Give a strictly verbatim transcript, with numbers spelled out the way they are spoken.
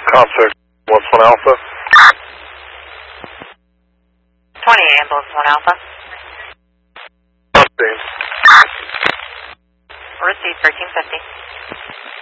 Contact one one Alpha. twenty-eight Ambulance one Alpha. Update. Receive thirteen fifty.